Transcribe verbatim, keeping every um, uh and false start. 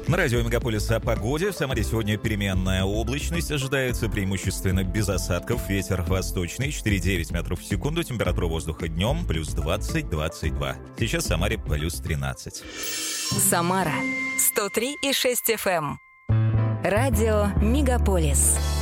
На радио Мегаполис о погоде. В Самаре сегодня переменная облачность. Ожидается преимущественно без осадков. Ветер восточный, четыре девять метров в секунду. Температура воздуха днем плюс двадцать - двадцать два. Сейчас в Самаре плюс тринадцать. Самара сто три и шесть эф эм. Радио Мегаполис.